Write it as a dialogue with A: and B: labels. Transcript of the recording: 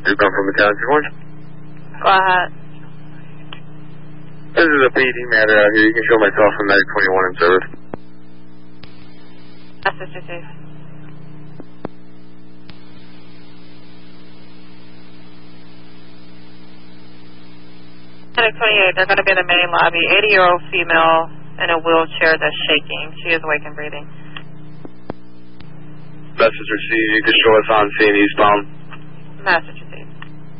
A: You're coming from the town, Orange?
B: Go ahead.
A: This is a PD matter out here. You can show myself from 921 in service.
B: Message received. 28, they're going to be in the main lobby. 80-year-old female in a wheelchair that's shaking. She is awake and breathing.
A: Message received. You can show us on scene eastbound.
B: Message